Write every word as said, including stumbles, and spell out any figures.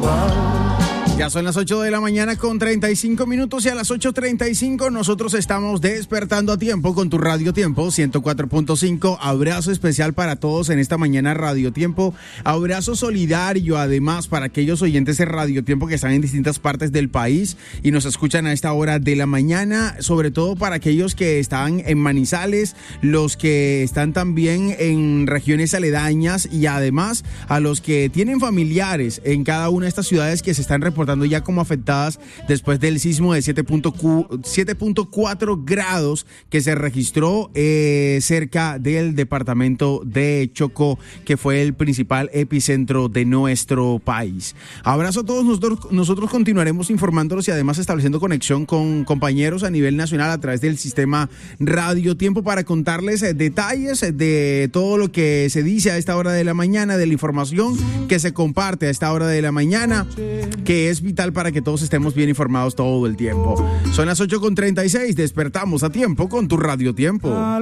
Ya son las ocho de la mañana con treinta y cinco minutos y a las ocho treinta y cinco nosotros estamos despertando a tiempo con tu Radio Tiempo ciento cuatro punto cinco. Abrazo especial para todos en esta mañana Radio Tiempo. Abrazo solidario además para aquellos oyentes de Radio Tiempo que están en distintas partes del país y nos escuchan a esta hora de la mañana, sobre todo para aquellos que están en Manizales, los que están también en regiones aledañas y además a los que tienen familiares en cada una de estas ciudades que se están reportando ya como afectadas después del sismo de siete punto cuatro grados que se registró eh, cerca del departamento de Chocó, que fue el principal epicentro de nuestro país. Abrazo a todos. Nosotros, nosotros continuaremos informándolos y además estableciendo conexión con compañeros a nivel nacional a través del sistema Radio Tiempo para contarles eh, detalles de todo lo que se dice a esta hora de la mañana, de la información que se comparte a esta hora de la mañana, que es vital para que todos estemos bien informados todo el tiempo. Son las ocho con treinta y seis, despertamos a tiempo con tu Radio Tiempo.